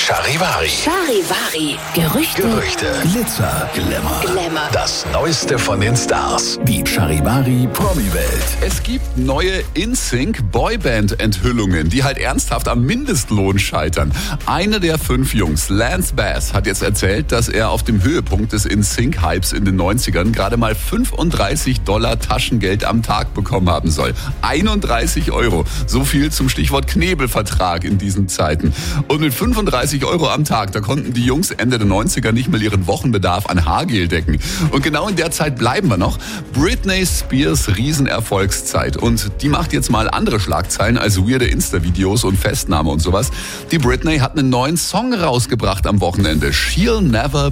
Charivari. Charivari. Gerüchte. Glitzer, Glamour. Das Neueste von den Stars. Die Charivari Promi-Welt. Es gibt neue InSync Boyband-Enthüllungen, die halt ernsthaft am Mindestlohn scheitern. Einer der 5 Jungs, Lance Bass, hat jetzt erzählt, dass er auf dem Höhepunkt des InSync-Hypes in den 90ern gerade mal $35 Taschengeld am Tag bekommen haben soll. 31 €. So viel zum Stichwort Knebelvertrag in diesen Zeiten. Und mit 35 € am Tag, da konnten die Jungs Ende der 90er nicht mal ihren Wochenbedarf an Haargel decken. Und genau in der Zeit bleiben wir noch. Britney Spears Riesenerfolgszeit. Und die macht jetzt mal andere Schlagzeilen als weirde Insta-Videos und Festnahme und sowas. Die Britney hat einen neuen Song rausgebracht am Wochenende. She'll Never